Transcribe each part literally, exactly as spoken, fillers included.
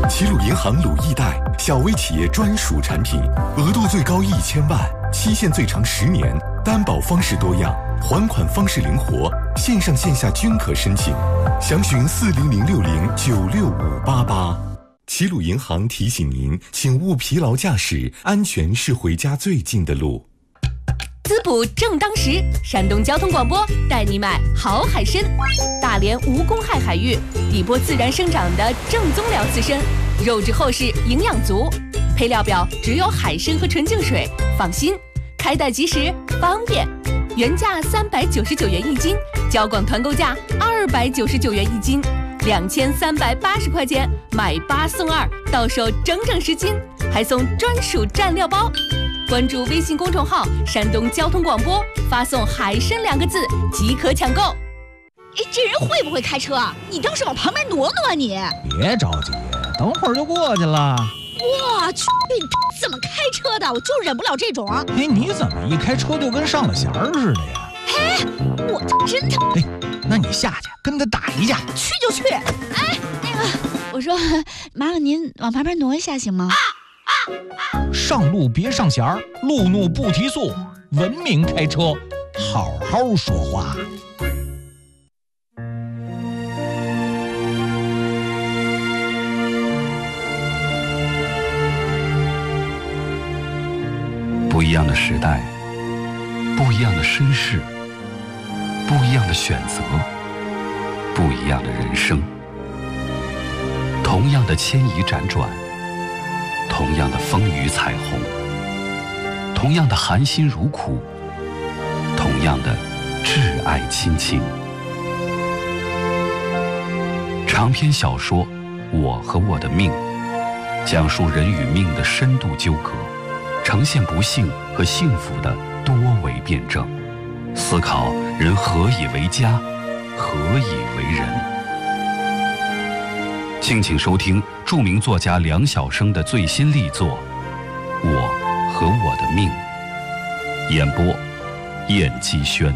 齐鲁银行鲁易贷，小微企业专属产品，额度最高一千万，期限最长十年，担保方式多样，还款方式灵活，线上线下均可申请。详询四零零六零九六五八八。齐鲁银行提醒您，请勿疲劳驾驶，安全是回家最近的路。 滋补正当时，山东交通广播带你买好海参，大连无公害海域，底波自然生长的正宗辽刺参，肉质厚实，营养足，配料表只有海参和纯净水，放心，开袋即食，方便。原价三百九十九元一斤，交广团购价二百九十九元一斤，两千三百八十块钱买八送二，到手整整十斤，还送专属蘸料包。关注微信公众号山东交通广播，发送海参两个字即可抢购。 哎，这人会不会开车啊？你倒是往旁边挪挪啊你！ 别着急，等会儿就过去了。 我去，你怎么开车的？我就忍不了这种。 哎，你怎么一开车就跟上了弦儿似的呀？ 哎，我真的。 哎，那你下去跟他打一架。 去就去。哎，那个，我说，麻烦您往旁边挪一下行吗？ 上路别上弦儿，路怒不提速，文明开车，好好说话。 不一样的时代，不一样的身世，不一样的选择，不一样的人生。同样的牵移辗转，同样的风雨彩虹，同样的含辛茹苦，同样的挚爱亲情。长篇小说《我和我的命》，讲述人与命的深度纠葛，呈现不幸和幸福的多维辩证，思考人何以为家，何以为人。敬请收听著名作家梁晓声的最新力作《我和我的命》，演播燕姬轩。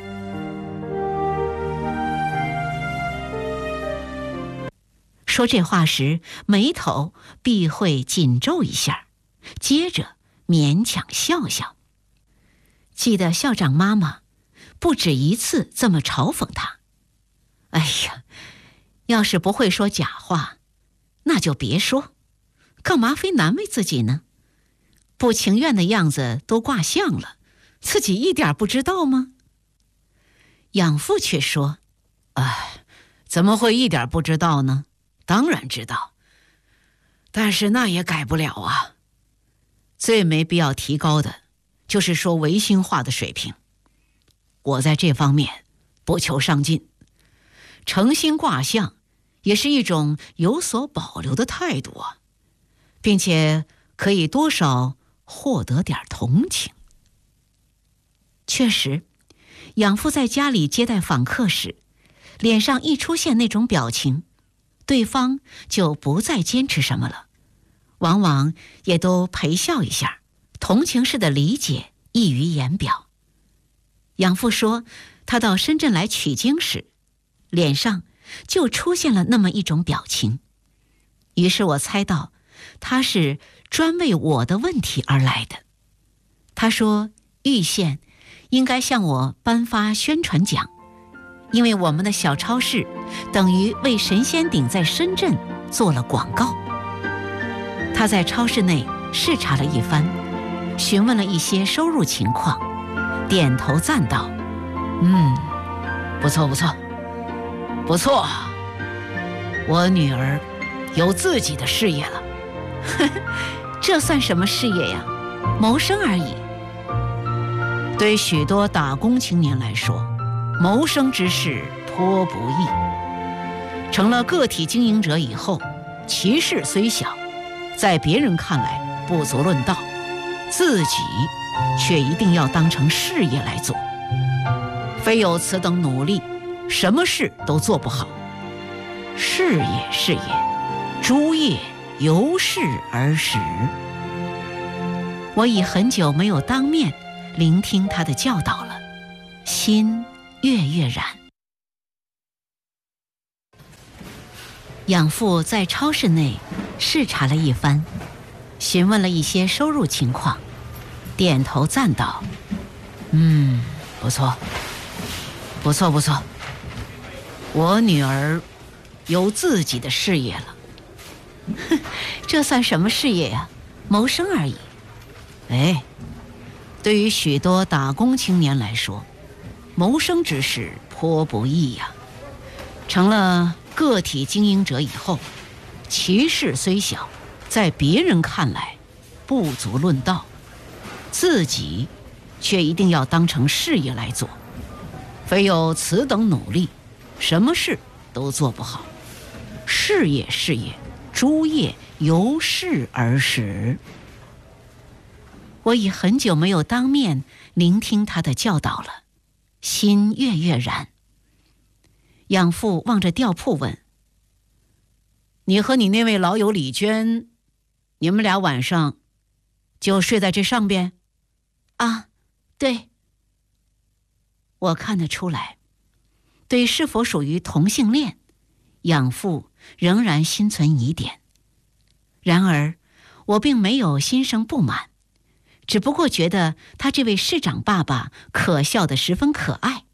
说这话时，眉头必会紧皱一下，接着勉强笑笑。记得校长妈妈不止一次这么嘲讽他。哎呀，要是不会说假话，那就别说，干嘛非难为自己呢？不情愿的样子都挂相了，自己一点不知道吗？养父却说：哎，怎么会一点不知道呢？当然知道，但是那也改不了啊。最没必要提高的就是说违心话的水平，我在这方面不求上进，诚心挂相也是一种有所保留的态度啊，并且可以多少获得点同情。确实，养父在家里接待访客时，脸上一出现那种表情，对方就不再坚持什么了，往往也都陪笑一下，同情式的理解溢于言表。养父说，他到深圳来取经时，脸上就出现了那么一种表情，于是我猜到他是专为我的问题而来的。他说玉县应该向我颁发宣传奖，因为我们的小超市等于为神仙顶在深圳做了广告。他在超市内视察了一番，询问了一些收入情况，点头赞道：嗯，不错不错不错，我女儿有自己的事业了。这算什么事业呀？谋生而已。对许多打工青年来说，谋生之事颇不易。成了个体经营者以后，其事虽小，在别人看来不足论道，自己却一定要当成事业来做。非有此等努力，什么事都做不好。事业事业，诸业由是而始。我已很久没有当面聆听他的教导了，心跃跃然。 养父在超市内视察了一番，询问了一些收入情况，点头赞道：“嗯，不错，不错，不错。我女儿有自己的事业了。”哼，这算什么事业呀？谋生而已。哎，对于许多打工青年来说，谋生之事颇不易呀。成了个体经营者以后，其事虽小，在别人看来不足论道，自己却一定要当成事业来做。非有此等努力，什么事都做不好。事业事业，诸业由事而始。我已很久没有当面聆听他的教导了，心跃跃然。养父望着吊铺问：“你和你那位老友李娟，你们俩晚上就睡在这上边？”“ 啊，对。” 我看得出来，对是否属于同性恋，养父仍然心存疑点。然而我并没有心生不满，只不过觉得他这位市长爸爸可笑得十分可爱。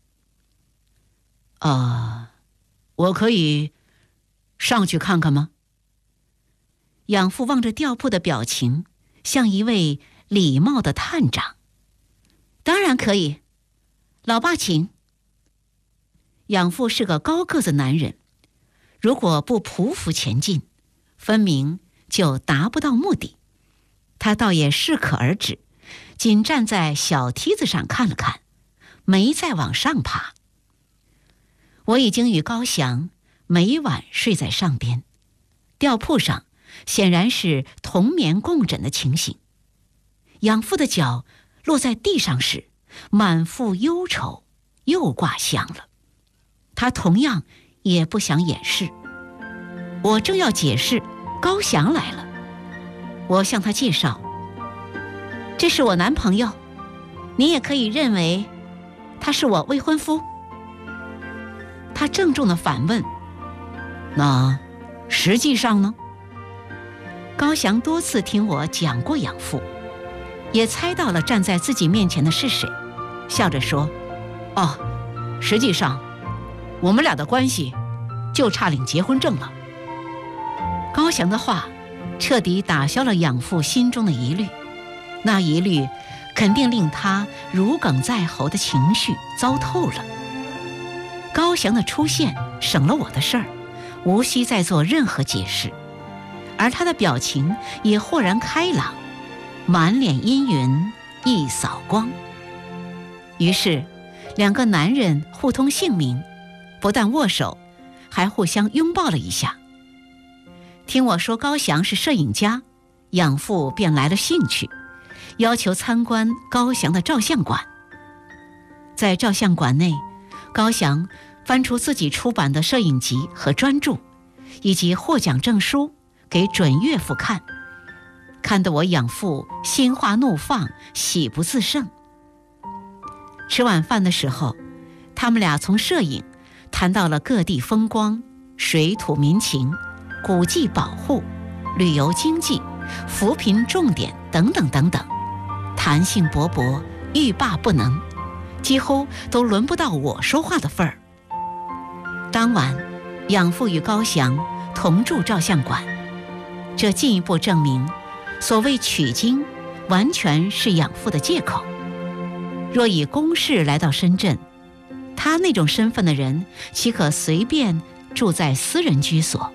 呃，我可以上去看看吗？养父望着吊铺的表情，像一位礼貌的探长。 当然可以， 老爸请。养父是个高个子男人，如果不匍匐前进，分明就达不到目的。他倒也适可而止，仅站在小梯子上看了看，没再往上爬。我已经与高翔每晚睡在上边，吊铺上显然是同眠共枕的情形。养父的脚落在地上时，满腹忧愁又挂香了。他同样也不想掩饰。我正要解释，高翔来了。我向他介绍：“这是我男朋友，你也可以认为他是我未婚夫。”他郑重地反问：“那实际上呢？”高翔多次听我讲过养父，也猜到了站在自己面前的是谁，笑着说：“哦，实际上我们俩的关系就差领结婚证了。”高翔的话彻底打消了养父心中的疑虑，那疑虑肯定令他如鲠在喉的情绪糟透了。高翔的出现省了我的事儿，无需再做任何解释，而他的表情也豁然开朗，满脸阴云一扫光。于是两个男人互通姓名，不但握手，还互相拥抱了一下。听我说高翔是摄影家，养父便来了兴趣，要求参观高翔的照相馆。在照相馆内，高翔翻出自己出版的摄影集和专著，以及获奖证书给准岳父看，看得我养父心花怒放，喜不自胜。吃晚饭的时候，他们俩从摄影谈到了各地风光、水土民情、古迹保护、旅游经济、扶贫重点等等等等，谈性勃勃，欲罢不能，几乎都轮不到我说话的份儿。当晚，养父与高翔同住照相馆，这进一步证明，所谓取经完全是养父的借口。若以公事来到深圳，他那种身份的人岂可随便住在私人居所？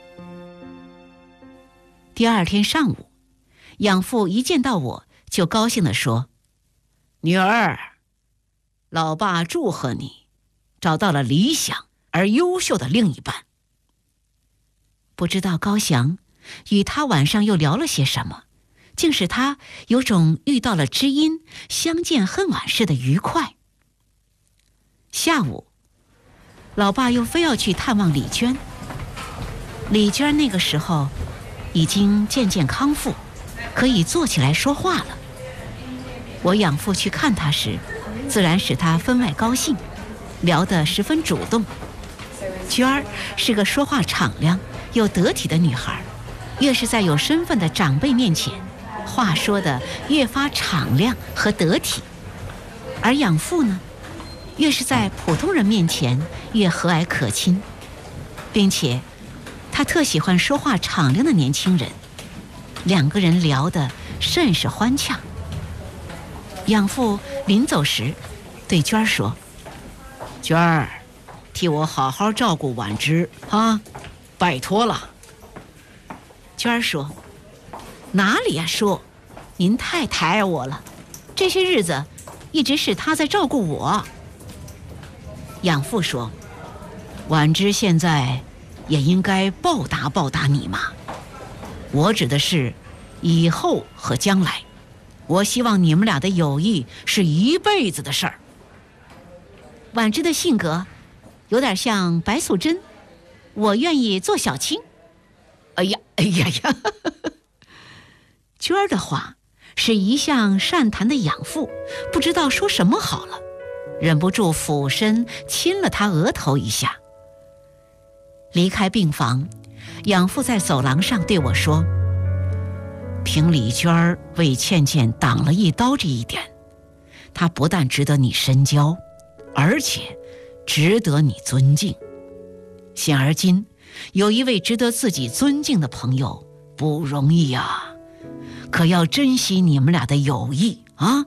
第二天上午，养父一见到我就高兴地说：“女儿，老爸祝贺你找到了理想而优秀的另一半。”不知道高翔与他晚上又聊了些什么，竟使他有种遇到了知音，相见恨晚似的愉快。下午，老爸又非要去探望李娟。李娟那个时候已经渐渐康复，可以坐起来说话了。我养父去看她时，自然使她分外高兴，聊得十分主动。娟儿是个说话敞亮、 又得体的女孩，越是在有身份的长辈面前，话说的越发敞亮和得体；而养父呢，越是在普通人面前越和蔼可亲，并且他特喜欢说话敞亮的年轻人，两个人聊得甚是欢洽。养父临走时对娟儿说：“娟儿，替我好好照顾婉芝啊，拜托了。”娟儿说：“哪里呀，叔，您太抬爱我了，这些日子一直是他在照顾我。”养父说：“婉芝现在也应该报答报答你嘛。我指的是以后和将来，我希望你们俩的友谊是一辈子的事儿。”婉芝的性格有点像白素贞，我愿意做小青。哎呀哎呀呀！娟儿的话使一向善谈的养父不知道说什么好了，忍不住俯身亲了她额头一下。离开病房，养父在走廊上对我说：“凭李娟儿为倩倩挡了一刀这一点，她不但值得你深交，而且值得你尊敬。现而今有一位值得自己尊敬的朋友，不容易呀，可要珍惜你们俩的友谊啊！”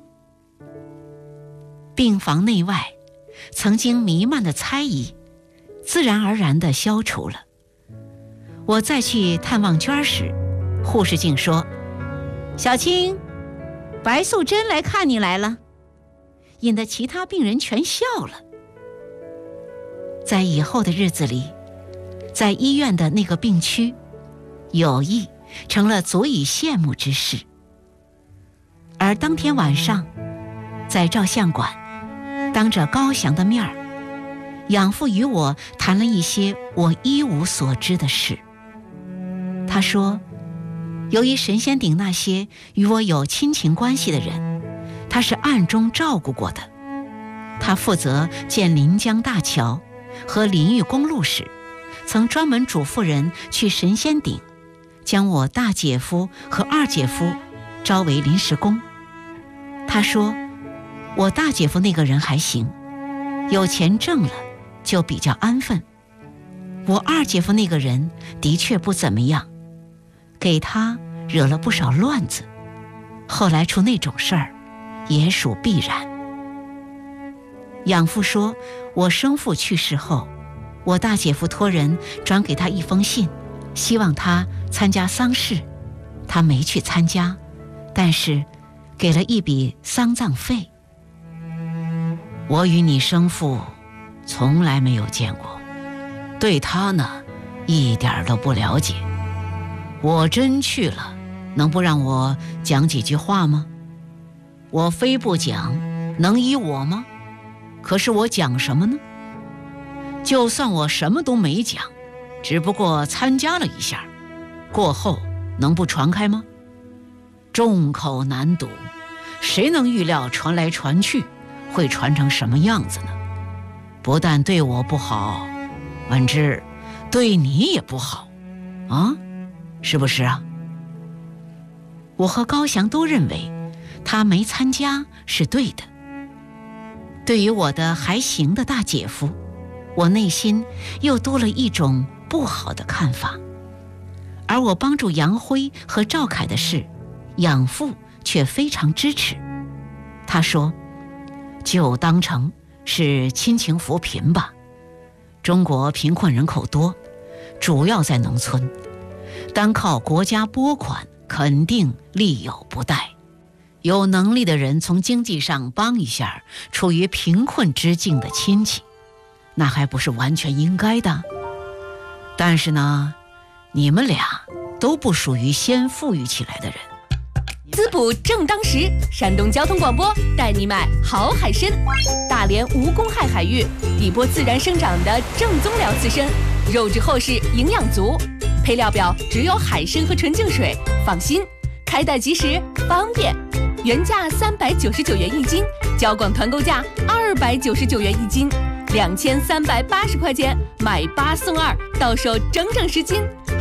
病房内外曾经弥漫的猜疑自然而然地消除了。我再去探望娟儿时，护士竟说：“小青，白素贞来看你来了。”引得其他病人全笑了。在以后的日子里，在医院的那个病区，友谊成了足以羡慕之事。而当天晚上，在照相馆，当着高翔的面儿，养父与我谈了一些我一无所知的事。他说，由于神仙顶那些与我有亲情关系的人，他是暗中照顾过的。他负责建临江大桥和临榆公路时，曾专门嘱咐人去神仙顶，将我大姐夫和二姐夫招为临时工。他说，我大姐夫那个人还行，有钱挣了就比较安分。我二姐夫那个人的确不怎么样，给他惹了不少乱子，后来出那种事儿也属必然。养父说，我生父去世后，我大姐夫托人转给他一封信，希望他参加丧事。他没去参加，但是给了一笔丧葬费。我与你生父从来没有见过，对他呢一点都不了解。我真去了，能不让我讲几句话吗？我非不讲，能依我吗？可是我讲什么呢？就算我什么都没讲，只不过参加了一下，过后能不传开吗？众口难读，谁能预料传来传去会传成什么样子呢？不但对我不好，婉芝，对你也不好啊，是不是啊？我和高翔都认为他没参加是对的。对于我的还行的大姐夫，我内心又多了一种不好的看法。而我帮助杨辉和赵凯的事，养父却非常支持。他说，就当成是亲情扶贫吧。中国贫困人口多，主要在农村，单靠国家拨款肯定力有不逮。有能力的人从经济上帮一下处于贫困之境的亲戚，那还不是完全应该的。但是呢，你们俩都不属于先富裕起来的人。 滋补正当时，山东交通广播带你买好海参，大连无公害海域底波自然生长的正宗辽刺参，肉质厚实，营养足，配料表只有海参和纯净水，放心，开袋即时，方便。原价三百九十九元一斤，交广团购价二百九十九元一斤，两千三百八十块钱买八送二，到手整整十斤，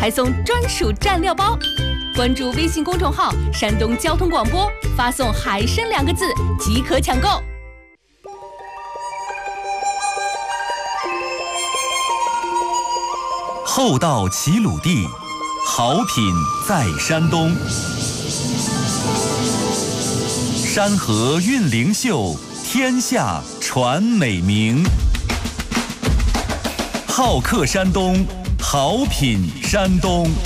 还送专属蘸料包。关注微信公众号“山东交通广播”，发送“海参”两个字即可抢购。 厚道齐鲁地，好品在山东。山河韵灵秀，天下传美名。好客山东，好品山东。